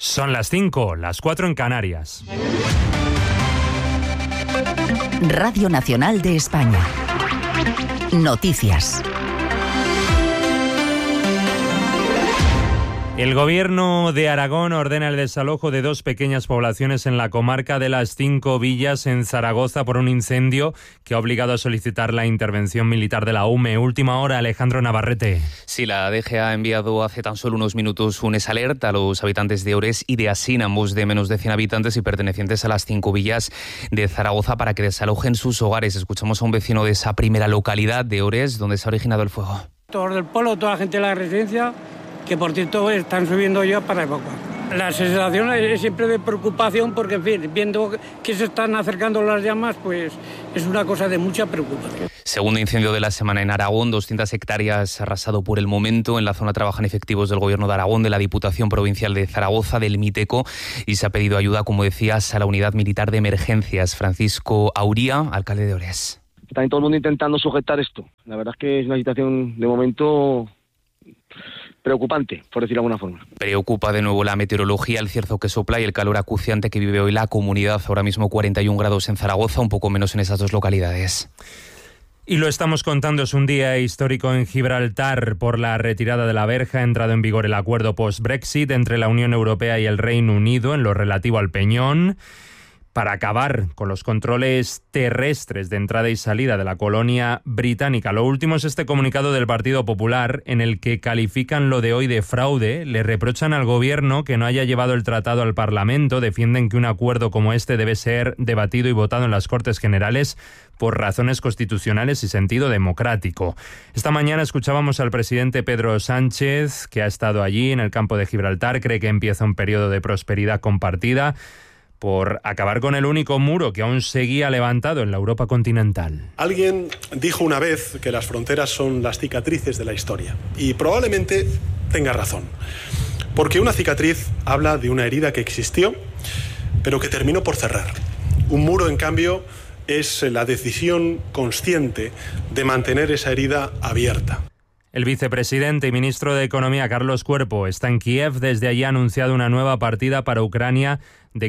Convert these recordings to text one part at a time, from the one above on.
Son las 5, las 4 en Canarias. Radio Nacional de España. Noticias. El Gobierno de Aragón ordena el desalojo de 2 pequeñas poblaciones en la comarca de las 5 Villas en Zaragoza por un incendio que ha obligado a solicitar la intervención militar de la UME. Última hora, Alejandro Navarrete. Sí, la DG ha enviado hace tan solo unos minutos un SALERT a los habitantes de Ores y de Asín, ambos de menos de 100 habitantes y pertenecientes a las 5 villas de Zaragoza, para que desalojen sus hogares. Escuchamos a un vecino de esa primera localidad de Ores, donde se ha originado el fuego. Todos del pueblo, toda la gente de la residencia, que por cierto están subiendo ya para evacuar. La sensación es siempre de preocupación porque, en fin, viendo que se están acercando las llamas, pues es una cosa de mucha preocupación. Segundo incendio de la semana en Aragón, 200 hectáreas arrasado por el momento. En la zona trabajan efectivos del Gobierno de Aragón, de la Diputación Provincial de Zaragoza, del Miteco, y se ha pedido ayuda, como decías, a la Unidad Militar de Emergencias. Francisco Auría, alcalde de Ores. Está todo el mundo intentando sujetar esto. La verdad es que es una situación de momento preocupante, por decirlo de alguna forma. Preocupa de nuevo la meteorología, el cierzo que sopla y el calor acuciante que vive hoy la comunidad. Ahora mismo 41 grados en Zaragoza, un poco menos en esas 2 localidades. Y lo estamos contando, es un día histórico en Gibraltar. Por la retirada de la verja ha entrado en vigor el acuerdo post-Brexit entre la Unión Europea y el Reino Unido en lo relativo al Peñón, para acabar con los controles terrestres de entrada y salida de la colonia británica. Lo último es este comunicado del Partido Popular, en el que califican lo de hoy de fraude, le reprochan al Gobierno que no haya llevado el tratado al Parlamento, defienden que un acuerdo como este debe ser debatido y votado en las Cortes Generales por razones constitucionales y sentido democrático. Esta mañana escuchábamos al presidente Pedro Sánchez, que ha estado allí en el campo de Gibraltar, cree que empieza un periodo de prosperidad compartida por acabar con el único muro que aún seguía levantado en la Europa continental. Alguien dijo una vez que las fronteras son las cicatrices de la historia, y probablemente tenga razón, porque una cicatriz habla de una herida que existió, pero que terminó por cerrar. Un muro, en cambio, es la decisión consciente de mantener esa herida abierta. El vicepresidente y ministro de Economía, Carlos Cuerpo, está en Kiev. Desde allí ha anunciado una nueva partida para Ucrania de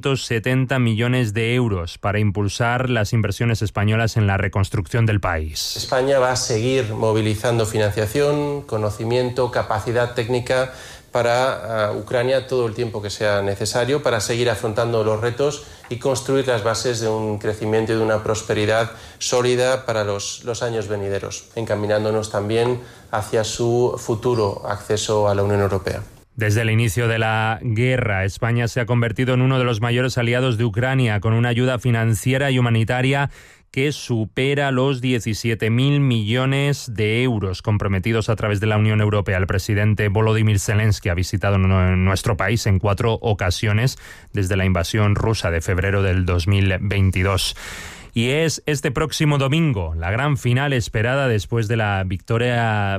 570 millones de euros para impulsar las inversiones españolas en la reconstrucción del país. España va a seguir movilizando financiación, conocimiento, capacidad técnica para Ucrania todo el tiempo que sea necesario para seguir afrontando los retos y construir las bases de un crecimiento y de una prosperidad sólida para los años venideros, encaminándonos también hacia su futuro acceso a la Unión Europea. Desde el inicio de la guerra, España se ha convertido en uno de los mayores aliados de Ucrania, con una ayuda financiera y humanitaria que supera los 17.000 millones de euros comprometidos a través de la Unión Europea. El presidente Volodymyr Zelensky ha visitado nuestro país en 4 ocasiones desde la invasión rusa de febrero del 2022. Y es este próximo domingo la gran final esperada después de la victoria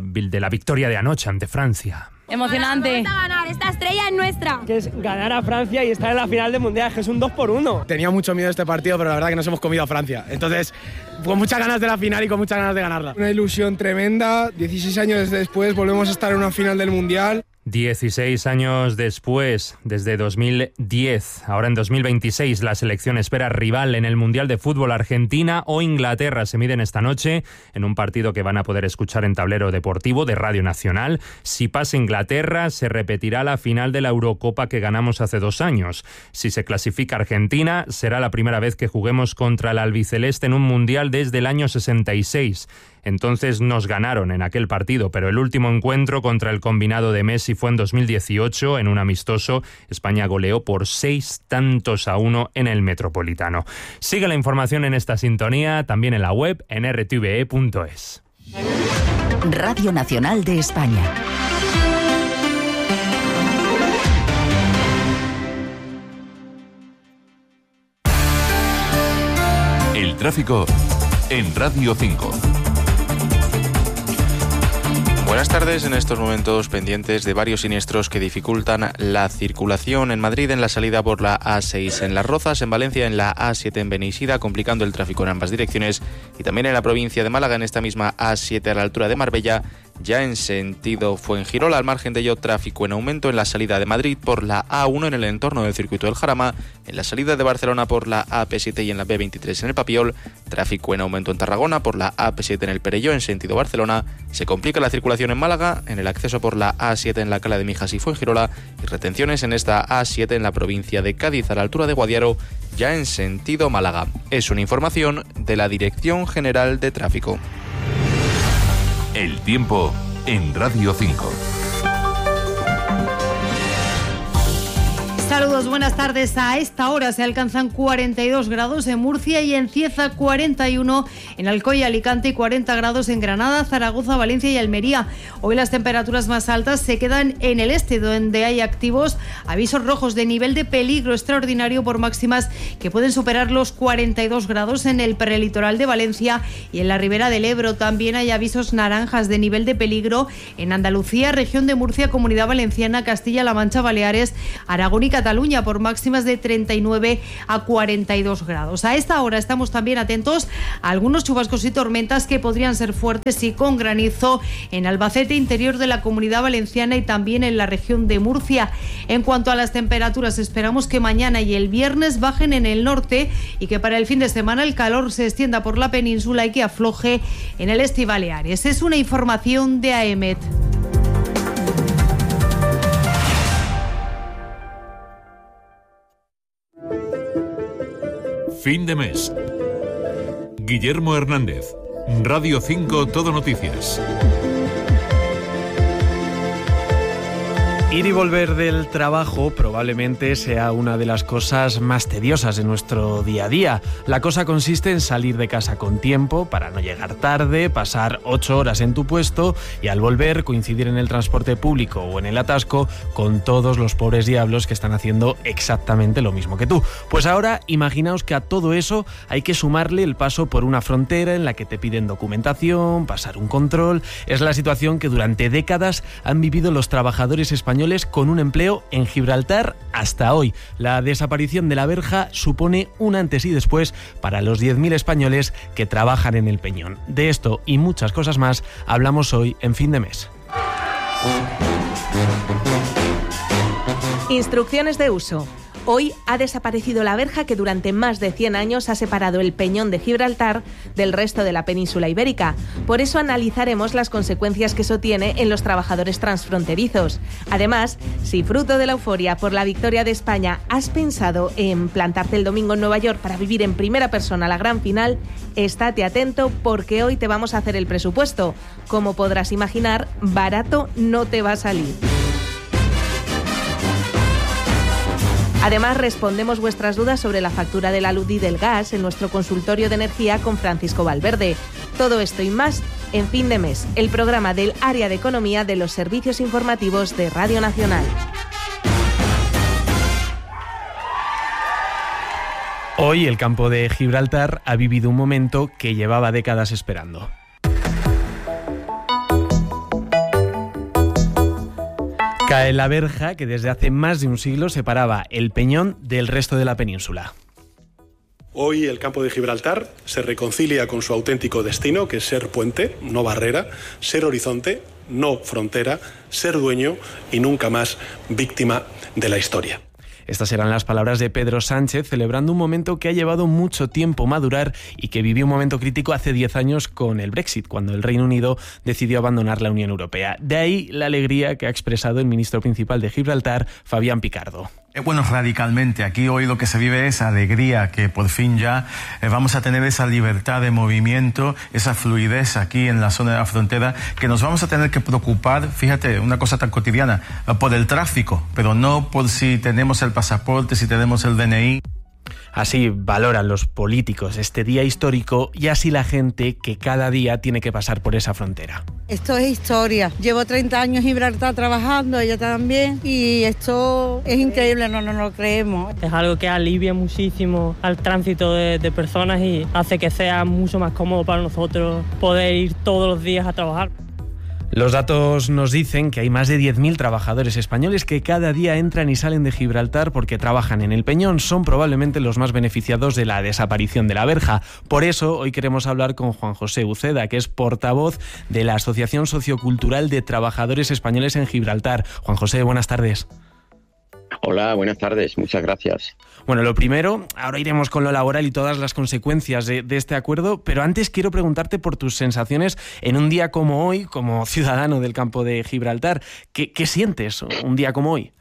de anoche ante Francia. Emocionante. Vamos a ganar, esta estrella es nuestra. Que es ganar a Francia y estar en la final del Mundial, que es un 2-1. Tenía mucho miedo este partido, pero la verdad que nos hemos comido a Francia. Entonces, con muchas ganas de la final y con muchas ganas de ganarla. Una ilusión tremenda. 16 años después volvemos a estar en una final del Mundial. 16 años después, desde 2010, ahora en 2026, la selección espera rival en el Mundial de Fútbol. Argentina o Inglaterra se miden esta noche en un partido que van a poder escuchar en Tablero Deportivo de Radio Nacional. Si pasa Inglaterra, se repetirá la final de la Eurocopa que ganamos hace 2 años. Si se clasifica Argentina, será la primera vez que juguemos contra el albiceleste en un Mundial desde el año 66. Entonces nos ganaron en aquel partido, pero el último encuentro contra el combinado de Messi fue en 2018, en un amistoso. España goleó por 6-1 en el Metropolitano. Sigue la información en esta sintonía, también en la web, en rtve.es. Radio Nacional de España. El tráfico en Radio 5. Buenas tardes. En estos momentos pendientes de varios siniestros que dificultan la circulación en Madrid, en la salida por la A6 en Las Rozas, en Valencia en la A7 en Beneixida, complicando el tráfico en ambas direcciones, y también en la provincia de Málaga en esta misma A7 a la altura de Marbella ya en sentido Fuengirola. Al margen de ello, tráfico en aumento en la salida de Madrid por la A1 en el entorno del circuito del Jarama, en la salida de Barcelona por la AP7 y en la B23 en el Papiol, tráfico en aumento en Tarragona por la AP7 en el Perelló en sentido Barcelona, se complica la circulación en Málaga, en el acceso por la A7 en la Cala de Mijas y Fuengirola y retenciones en esta A7 en la provincia de Cádiz a la altura de Guadiaro, ya en sentido Málaga. Es una información de la Dirección General de Tráfico. El tiempo en Radio 5. Saludos, buenas tardes. A esta hora se alcanzan 42 grados en Murcia y en Cieza, 41 en Alcoy, Alicante y 40 grados en Granada, Zaragoza, Valencia y Almería. Hoy las temperaturas más altas se quedan en el este, donde hay activos avisos rojos de nivel de peligro extraordinario por máximas que pueden superar los 42 grados en el prelitoral de Valencia y en la ribera del Ebro. También hay avisos naranjas de nivel de peligro en Andalucía, región de Murcia, Comunidad Valenciana, Castilla-La Mancha, Baleares, Aragón y Cataluña por máximas de 39 a 42 grados. A esta hora estamos también atentos a algunos chubascos y tormentas que podrían ser fuertes y con granizo en Albacete, interior de la Comunidad Valenciana y también en la región de Murcia. En cuanto a las temperaturas, esperamos que mañana y el viernes bajen en el norte y que para el fin de semana el calor se extienda por la península y que afloje en el este y Baleares. Es una información de AEMET. Fin de mes. Guillermo Hernández, Radio 5 Todo Noticias. Ir y volver del trabajo probablemente sea una de las cosas más tediosas de nuestro día a día. La cosa consiste en salir de casa con tiempo para no llegar tarde, pasar 8 horas en tu puesto y al volver coincidir en el transporte público o en el atasco con todos los pobres diablos que están haciendo exactamente lo mismo que tú. Pues ahora imaginaos que a todo eso hay que sumarle el paso por una frontera en la que te piden documentación, pasar un control. Es la situación que durante décadas han vivido los trabajadores españoles con un empleo en Gibraltar hasta hoy. La desaparición de la verja supone un antes y después para los 10.000 españoles que trabajan en el Peñón. De esto y muchas cosas más hablamos hoy en Fin de Mes. Instrucciones de uso. Hoy ha desaparecido la verja que durante más de 100 años ha separado el Peñón de Gibraltar del resto de la península ibérica. Por eso analizaremos las consecuencias que eso tiene en los trabajadores transfronterizos. Además, si fruto de la euforia por la victoria de España has pensado en plantarte el domingo en Nueva York para vivir en primera persona la gran final, estate atento porque hoy te vamos a hacer el presupuesto. Como podrás imaginar, barato no te va a salir. Además, respondemos vuestras dudas sobre la factura de la luz y del gas en nuestro consultorio de energía con Francisco Valverde. Todo esto y más en Fin de Mes, el programa del área de economía de los servicios informativos de Radio Nacional. Hoy el campo de Gibraltar ha vivido un momento que llevaba décadas esperando. Cae la verja que desde hace más de un siglo separaba el Peñón del resto de la península. Hoy el campo de Gibraltar se reconcilia con su auténtico destino, que es ser puente, no barrera, ser horizonte, no frontera, ser dueño y nunca más víctima de la historia. Estas eran las palabras de Pedro Sánchez celebrando un momento que ha llevado mucho tiempo madurar y que vivió un momento crítico hace 10 años con el Brexit, cuando el Reino Unido decidió abandonar la Unión Europea. De ahí la alegría que ha expresado el ministro principal de Gibraltar, Fabián Picardo. Bueno, radicalmente. Aquí hoy lo que se vive es alegría, que por fin ya vamos a tener esa libertad de movimiento, esa fluidez aquí en la zona de la frontera, que nos vamos a tener que preocupar, fíjate, una cosa tan cotidiana, por el tráfico, pero no por si tenemos el pasaporte, si tenemos el DNI. Así valoran los políticos este día histórico y así la gente que cada día tiene que pasar por esa frontera. Esto es historia. Llevo 30 años en Gibraltar trabajando, ella también, y esto es increíble, no lo creemos. Es algo que alivia muchísimo al tránsito de personas y hace que sea mucho más cómodo para nosotros poder ir todos los días a trabajar. Los datos nos dicen que hay más de 10.000 trabajadores españoles que cada día entran y salen de Gibraltar porque trabajan en el Peñón. Son probablemente los más beneficiados de la desaparición de la verja. Por eso hoy queremos hablar con Juan José Uceda, que es portavoz de la Asociación Sociocultural de Trabajadores Españoles en Gibraltar. Juan José, buenas tardes. Hola, buenas tardes, muchas gracias. Bueno, lo primero, ahora iremos con lo laboral y todas las consecuencias de este acuerdo, pero antes quiero preguntarte por tus sensaciones en un día como hoy, como ciudadano del campo de Gibraltar. ¿Qué sientes un día como hoy?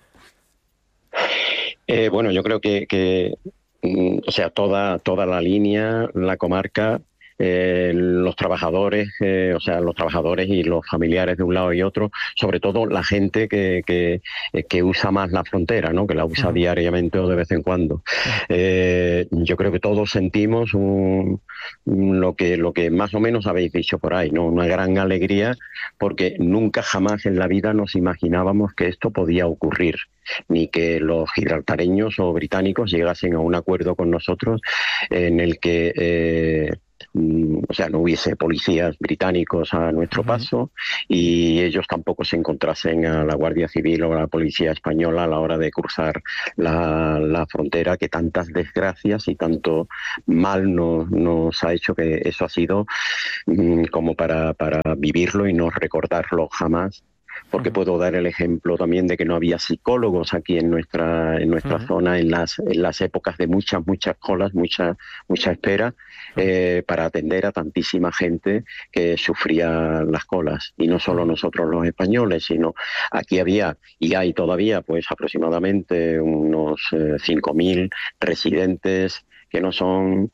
Bueno, yo creo que toda la línea, la comarca, los trabajadores, los trabajadores y los familiares de un lado y otro, sobre todo la gente que usa más la frontera, ¿no? Que la usa diariamente o de vez en cuando. Yo creo que todos sentimos lo que más o menos habéis dicho por ahí, ¿no? Una gran alegría, porque nunca jamás en la vida nos imaginábamos que esto podía ocurrir, ni que los gibraltareños o británicos llegasen a un acuerdo con nosotros en el que no hubiese policías británicos a nuestro paso y ellos tampoco se encontrasen a la Guardia Civil o a la Policía Española a la hora de cruzar la frontera, que tantas desgracias y tanto mal nos ha hecho, que eso ha sido como para vivirlo y no recordarlo jamás. Porque puedo dar el ejemplo también de que no había psicólogos aquí en nuestra zona en las épocas de muchas colas, mucha espera para atender a tantísima gente que sufría las colas. Y no solo nosotros los españoles, sino aquí había y hay todavía pues aproximadamente unos 5.000 residentes que no son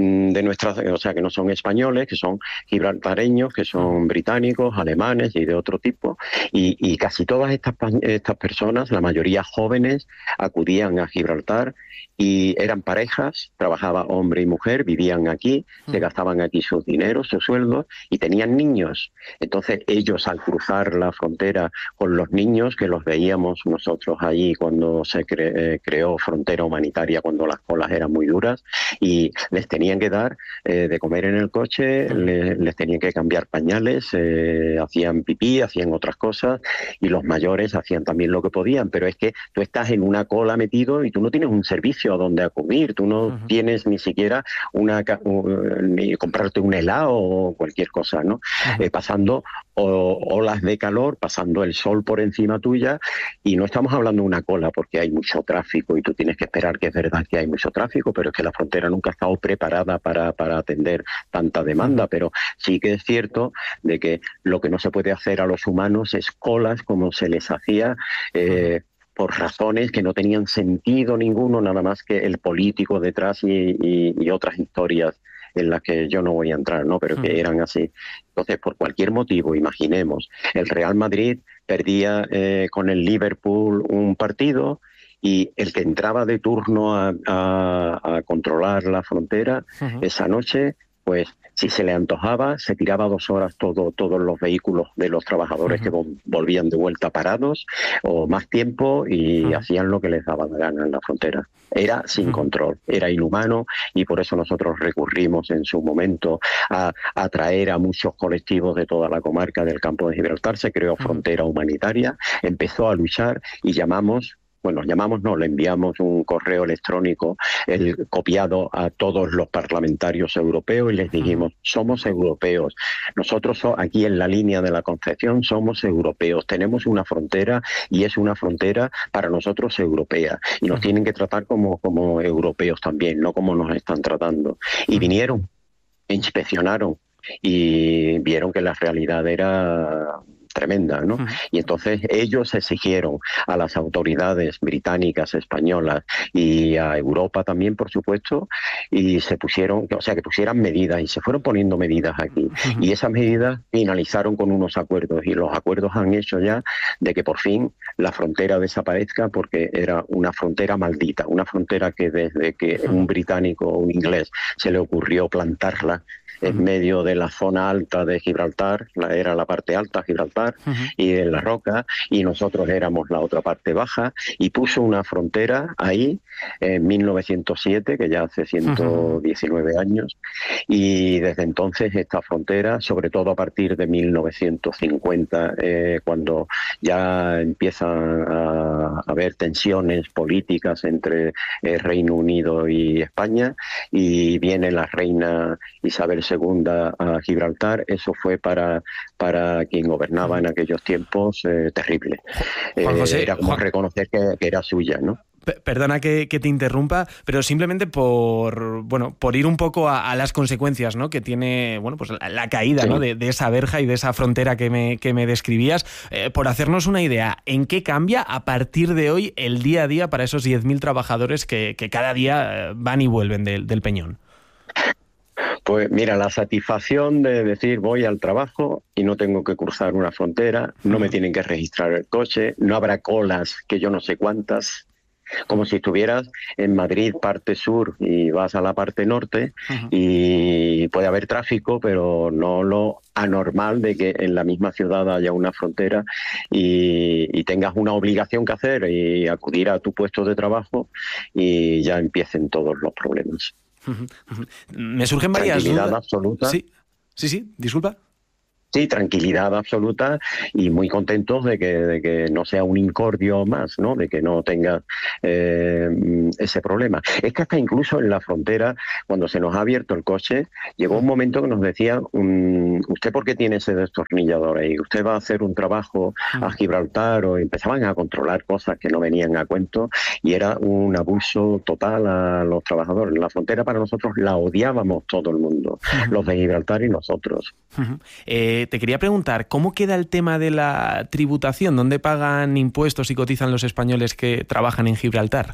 que no son españoles, que son gibraltareños, que son británicos, alemanes y de otro tipo, y casi todas estas personas, la mayoría jóvenes, acudían a Gibraltar y eran parejas, trabajaba hombre y mujer, vivían aquí, se gastaban aquí sus dineros, sus sueldos y tenían niños. Entonces ellos, al cruzar la frontera con los niños, que los veíamos nosotros allí cuando se creó frontera humanitaria, cuando las colas eran muy duras, y les tenían que dar de comer en el coche, les tenían que cambiar pañales, hacían pipí, hacían otras cosas, y los mayores hacían también lo que podían, pero es que tú estás en una cola metido y tú no tienes un servicio a donde acudir, tú no tienes ni siquiera ni comprarte un helado o cualquier cosa, ¿no? Pasando olas de calor, pasando el sol por encima tuya, y no estamos hablando de una cola porque hay mucho tráfico y tú tienes que esperar, que es verdad que hay mucho tráfico, pero es que la frontera nunca ha estado preparada para atender tanta demanda. Pero sí que es cierto de que lo que no se puede hacer a los humanos es colas como se les hacía por razones que no tenían sentido ninguno, nada más que el político detrás y otras historias en las que yo no voy a entrar, ¿no? Pero que eran así. Entonces, por cualquier motivo, imaginemos, el Real Madrid perdía con el Liverpool un partido, y el que entraba de turno a controlar la frontera esa noche, pues si se le antojaba, se tiraba 2 horas todos los vehículos de los trabajadores que volvían de vuelta parados, o más tiempo, y hacían lo que les daba la gana en la frontera. Era sin control, era inhumano, y por eso nosotros recurrimos en su momento a atraer a muchos colectivos de toda la comarca del campo de Gibraltar. Se creó Frontera Humanitaria, empezó a luchar y le enviamos un correo electrónico copiado a todos los parlamentarios europeos y les dijimos: somos europeos, nosotros aquí en la línea de la Concepción somos europeos, tenemos una frontera y es una frontera para nosotros europea, y nos tienen que tratar como europeos también, no como nos están tratando. Y vinieron, inspeccionaron y vieron que la realidad era tremenda, ¿no? Y entonces ellos exigieron a las autoridades británicas, españolas y a Europa también, por supuesto, y que pusieran medidas, y se fueron poniendo medidas aquí. Y esas medidas finalizaron con unos acuerdos, y los acuerdos han hecho ya de que por fin la frontera desaparezca, porque era una frontera maldita, una frontera que desde que un británico o un inglés se le ocurrió plantarla, en medio de la zona alta de Gibraltar, era la parte alta, Gibraltar, y de la roca, y nosotros éramos la otra parte baja, y puso una frontera ahí en 1907, que ya hace 119 años, y desde entonces esta frontera, sobre todo a partir de 1950, cuando ya empiezan a haber tensiones políticas entre Reino Unido y España, y viene la reina Isabel II a Gibraltar, eso fue para quien gobernaba en aquellos tiempos terrible. Juan José, era como reconocer que era suya, ¿no? Perdona que te interrumpa, pero simplemente por ir un poco a las consecuencias, ¿no?, que tiene pues la caída, ¿no?, de esa verja y de esa frontera que me describías, por hacernos una idea, ¿en qué cambia a partir de hoy el día a día para esos 10.000 trabajadores que cada día van y vuelven del Peñón? Pues mira, la satisfacción de decir voy al trabajo y no tengo que cruzar una frontera, no me tienen que registrar el coche, no habrá colas que yo no sé cuántas, como si estuvieras en Madrid, parte sur, y vas a la parte norte, y puede haber tráfico, pero no lo anormal de que en la misma ciudad haya una frontera y tengas una obligación que hacer y acudir a tu puesto de trabajo y ya empiecen todos los problemas. Me surgen varias dudas. Tranquilidad absoluta. Sí, disculpa. Sí, tranquilidad absoluta y muy contentos de que no sea un incordio más, ¿no? De que no tenga ese problema. Es que hasta incluso en la frontera, cuando se nos ha abierto el coche, llegó un momento que nos decía, ¿usted por qué tiene ese destornillador ahí? ¿Usted va a hacer un trabajo a Gibraltar? O empezaban a controlar cosas que no venían a cuento y era un abuso total a los trabajadores. La frontera para nosotros la odiábamos todo el mundo, los de Gibraltar y nosotros. Te quería preguntar, ¿cómo queda el tema de la tributación? ¿Dónde pagan impuestos y cotizan los españoles que trabajan en Gibraltar?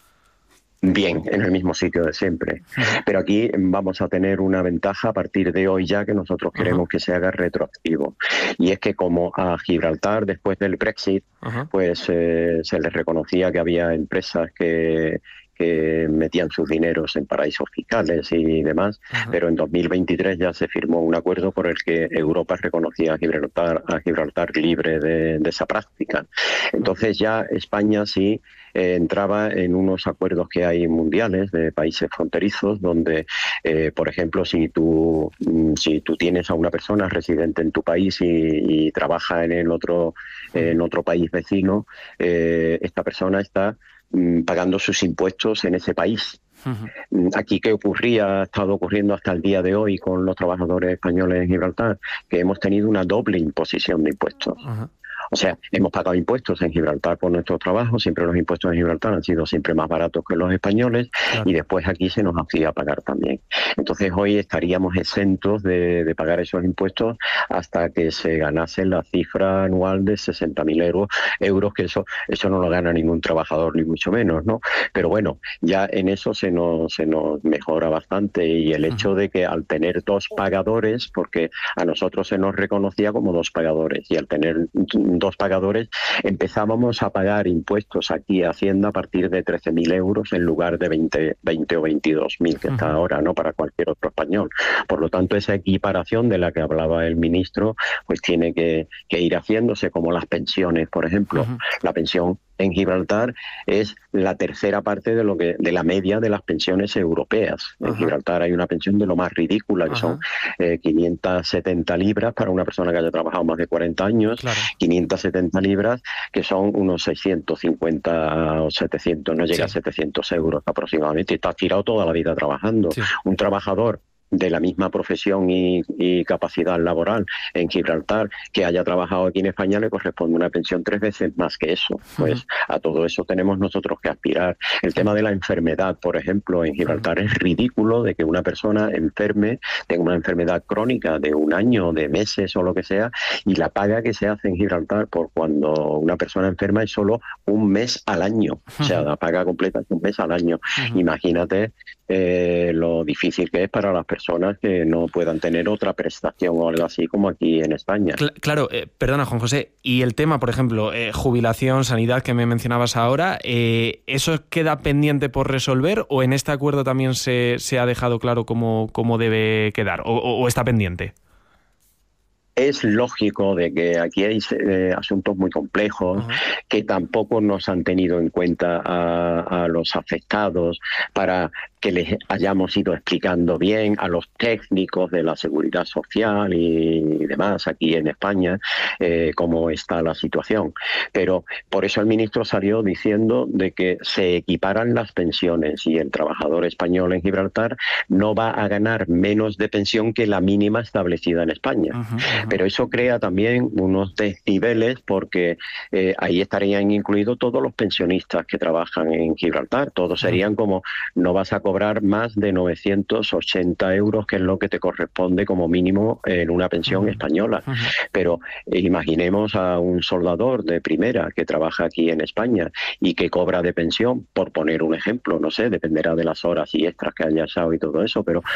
Bien, en el mismo sitio de siempre. Pero aquí vamos a tener una ventaja a partir de hoy ya que nosotros queremos que se haga retroactivo. Y es que como a Gibraltar, después del Brexit, pues se les reconocía que había empresas que metían sus dineros en paraísos fiscales y demás, pero en 2023 ya se firmó un acuerdo por el que Europa reconocía a Gibraltar libre de esa práctica. Entonces ya España sí entraba en unos acuerdos que hay mundiales de países fronterizos donde, por ejemplo, si tú tienes a una persona residente en tu país y trabaja en otro país vecino, esta persona está pagando sus impuestos en ese país. Aquí, ¿qué ocurría? Ha estado ocurriendo hasta el día de hoy con los trabajadores españoles en Gibraltar, que hemos tenido una doble imposición de impuestos. O sea, hemos pagado impuestos en Gibraltar por nuestros trabajos, siempre los impuestos en Gibraltar han sido siempre más baratos que los españoles, y después aquí se nos hacía pagar también. Entonces hoy estaríamos exentos de pagar esos impuestos hasta que se ganase la cifra anual de 60.000 euros, que eso no lo gana ningún trabajador, ni mucho menos, ¿no? Pero bueno, ya en eso se nos mejora bastante, y el hecho de que al tener dos pagadores, porque a nosotros se nos reconocía como dos pagadores, y al tener dos pagadores empezábamos a pagar impuestos aquí a Hacienda a partir de 13.000 euros en lugar de 20 o 22.000 que está ahora, ¿no?, para cualquier otro español. Por lo tanto, esa equiparación de la que hablaba el ministro pues tiene que ir haciéndose, como las pensiones, por ejemplo. La pensión en Gibraltar es la tercera parte de la media de las pensiones europeas. En Gibraltar hay una pensión de lo más ridícula, que son 570 libras para una persona que haya trabajado más de 40 años, 570 libras, que son unos 650 o 700, no llega a 700 euros aproximadamente, y está tirado toda la vida trabajando. Un trabajador de la misma profesión y capacidad laboral en Gibraltar que haya trabajado aquí en España le corresponde una pensión 3 veces más que eso. Pues a todo eso tenemos nosotros que aspirar. El tema de la enfermedad, por ejemplo, en Gibraltar es ridículo de que una persona enferme, tenga una enfermedad crónica de un año, de meses o lo que sea, y la paga que se hace en Gibraltar por cuando una persona enferma es solo un mes al año. O sea, la paga completa es un mes al año. Imagínate lo difícil que es para las personas personas que no puedan tener otra prestación o algo así como aquí en España. Claro, perdona Juan José, y el tema, por ejemplo, jubilación, sanidad que me mencionabas ahora, ¿eso queda pendiente por resolver o en este acuerdo también se ha dejado claro cómo debe quedar o está pendiente? Es lógico de que aquí hay asuntos muy complejos que tampoco nos han tenido en cuenta a los afectados para que les hayamos ido explicando bien a los técnicos de la seguridad social y demás aquí en España cómo está la situación. Pero por eso el ministro salió diciendo de que se equiparan las pensiones y el trabajador español en Gibraltar no va a ganar menos de pensión que la mínima establecida en España. Pero eso crea también unos desniveles porque ahí estarían incluidos todos los pensionistas que trabajan en Gibraltar. Todos serían como, no vas a cobrar más de 980 euros, que es lo que te corresponde como mínimo en una pensión española. Pero imaginemos a un soldador de primera que trabaja aquí en España y que cobra de pensión, por poner un ejemplo, no sé, dependerá de las horas y extras que haya echado y todo eso, pero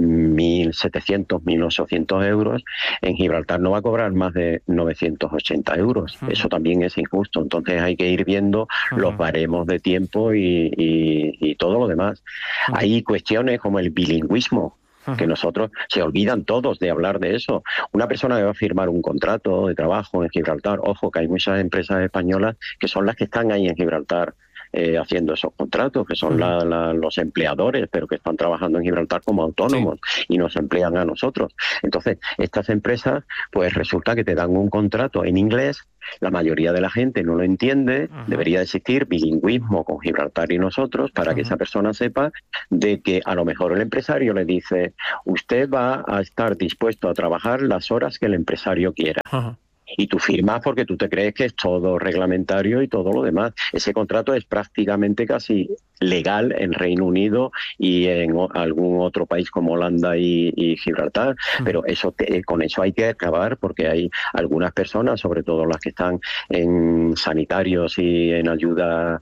1.700, 1.800 euros, en Gibraltar no va a cobrar más de 980 euros. Eso también es injusto. Entonces hay que ir viendo los baremos de tiempo y todo lo demás. Hay cuestiones como el bilingüismo, que nosotros se olvidan todos de hablar de eso. Una persona que va a firmar un contrato de trabajo en Gibraltar, ojo que hay muchas empresas españolas que son las que están ahí en Gibraltar haciendo esos contratos, que son los empleadores, pero que están trabajando en Gibraltar como autónomos y nos emplean a nosotros. Entonces, estas empresas, pues resulta que te dan un contrato en inglés, la mayoría de la gente no lo entiende, debería existir bilingüismo con Gibraltar y nosotros para que esa persona sepa de que a lo mejor el empresario le dice, usted va a estar dispuesto a trabajar las horas que el empresario quiera. Y tú firmas porque tú te crees que es todo reglamentario y todo lo demás. Ese contrato es prácticamente casi legal en Reino Unido y en algún otro país como Holanda y Gibraltar, pero eso con eso hay que acabar porque hay algunas personas, sobre todo las que están en sanitarios y en ayuda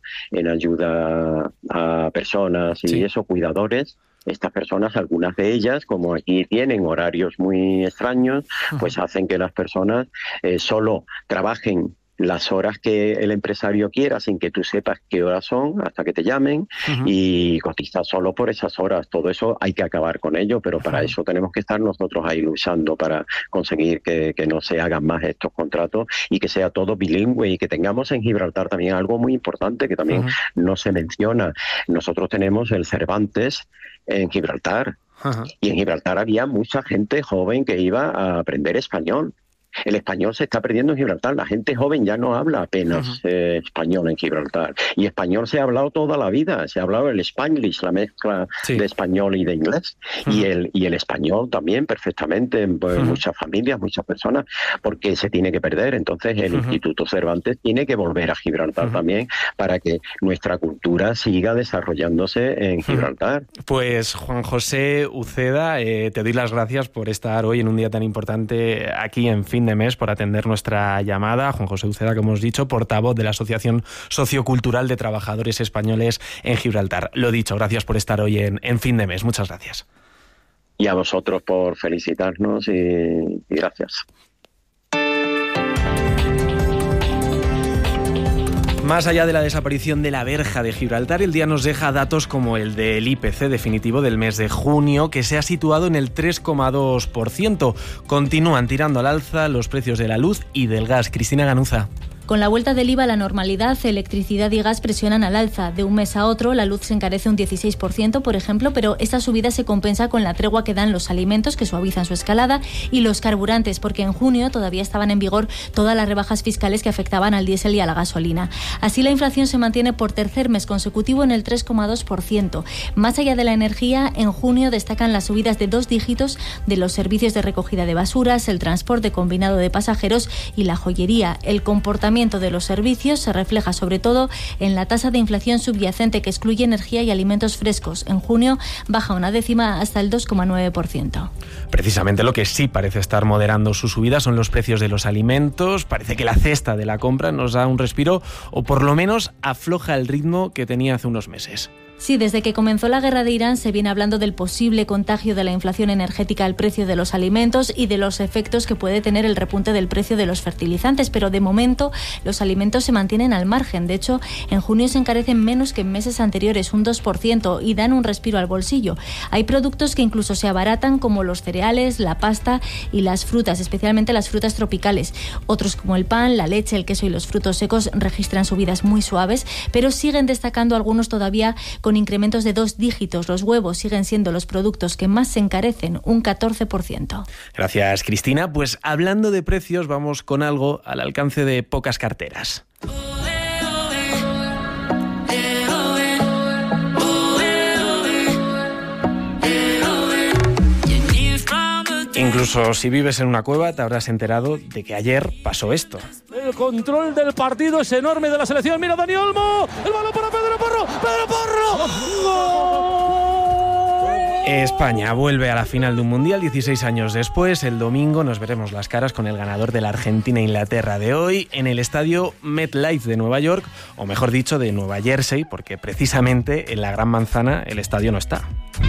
a personas y eso, cuidadores. Estas personas, algunas de ellas, como aquí tienen horarios muy extraños, pues hacen que las personas solo trabajen las horas que el empresario quiera sin que tú sepas qué horas son hasta que te llamen y cotizas solo por esas horas. Todo eso hay que acabar con ello, pero para eso tenemos que estar nosotros ahí luchando para conseguir que no se hagan más estos contratos y que sea todo bilingüe y que tengamos en Gibraltar también algo muy importante que también no se menciona. Nosotros tenemos el Cervantes en Gibraltar y en Gibraltar había mucha gente joven que iba a aprender español. El español se está perdiendo en Gibraltar. La gente joven ya no habla apenas español en Gibraltar. Y español se ha hablado toda la vida. Se ha hablado el Spanglish, la mezcla de español y de inglés. Y el español también perfectamente en muchas familias, muchas personas, porque se tiene que perder. Entonces el Instituto Cervantes tiene que volver a Gibraltar también para que nuestra cultura siga desarrollándose en Gibraltar. Pues Juan José Uceda, te doy las gracias por estar hoy en un día tan importante aquí en Fin de Mes, por atender nuestra llamada. Juan José Uceda, como hemos dicho, portavoz de la Asociación Sociocultural de Trabajadores Españoles en Gibraltar. Lo dicho, gracias por estar hoy en Fin de Mes. Muchas gracias. Y a vosotros por felicitarnos y gracias. Más allá de la desaparición de la verja de Gibraltar, el día nos deja datos como el del IPC definitivo del mes de junio, que se ha situado en el 3,2%. Continúan tirando al alza los precios de la luz y del gas. Cristina Ganuza. Con la vuelta del IVA a la normalidad, electricidad y gas presionan al alza. De un mes a otro, la luz se encarece un 16%, por ejemplo, pero esta subida se compensa con la tregua que dan los alimentos, que suavizan su escalada, y los carburantes, porque en junio todavía estaban en vigor todas las rebajas fiscales que afectaban al diésel y a la gasolina. Así, la inflación se mantiene por tercer mes consecutivo en el 3,2%. Más allá de la energía, en junio destacan las subidas de 2 dígitos de los servicios de recogida de basuras, el transporte combinado de pasajeros y la joyería. El comportamiento de los servicios se refleja sobre todo en la tasa de inflación subyacente que excluye energía y alimentos frescos. En junio baja una décima hasta el 2,9%. Precisamente lo que sí parece estar moderando su subida son los precios de los alimentos. Parece que la cesta de la compra nos da un respiro o por lo menos afloja el ritmo que tenía hace unos meses. Sí, desde que comenzó la guerra de Irán se viene hablando del posible contagio de la inflación energética al precio de los alimentos y de los efectos que puede tener el repunte del precio de los fertilizantes, pero de momento los alimentos se mantienen al margen. De hecho, en junio se encarecen menos que en meses anteriores, un 2%, y dan un respiro al bolsillo. Hay productos que incluso se abaratan, como los cereales, la pasta y las frutas, especialmente las frutas tropicales. Otros, como el pan, la leche, el queso y los frutos secos, registran subidas muy suaves, pero siguen destacando algunos todavía con incrementos de 2 dígitos. Los huevos siguen siendo los productos que más se encarecen, un 14%. Gracias, Cristina. Pues hablando de precios, vamos con algo al alcance de pocas carteras. Incluso si vives en una cueva te habrás enterado de que ayer pasó esto. El control del partido es enorme de la selección. Mira Dani Olmo. El balón para Pedro Porro. ¡Pedro Porro! ¡Gol! España vuelve a la final de un mundial 16 años después. El domingo nos veremos las caras con el ganador de la Argentina-Inglaterra de hoy en el estadio MetLife de Nueva York, o mejor dicho, de Nueva Jersey, porque precisamente en la Gran Manzana el estadio no está.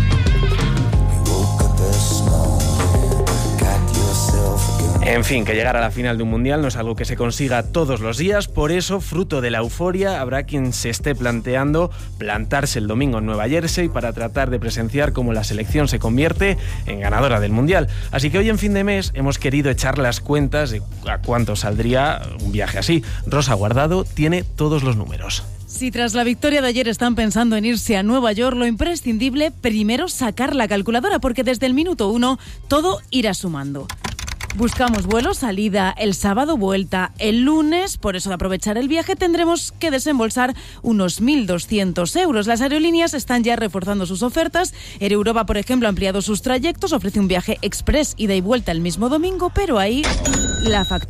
En fin, que llegar a la final de un mundial no es algo que se consiga todos los días, por eso, fruto de la euforia, habrá quien se esté planteando plantarse el domingo en Nueva Jersey para tratar de presenciar cómo la selección se convierte en ganadora del mundial. Así que hoy, en fin de mes, hemos querido echar las cuentas de a cuánto saldría un viaje así. Rosa Guardado tiene todos los números. Si tras la victoria de ayer están pensando en irse a Nueva York, lo imprescindible, primero sacar la calculadora, porque desde el minuto 1 todo irá sumando. Buscamos vuelo, salida el sábado, vuelta el lunes. Por eso, de aprovechar el viaje, tendremos que desembolsar unos 1.200 euros. Las aerolíneas están ya reforzando sus ofertas. Air Europa, por ejemplo, ha ampliado sus trayectos, ofrece un viaje express ida y vuelta el mismo domingo, pero ahí la factura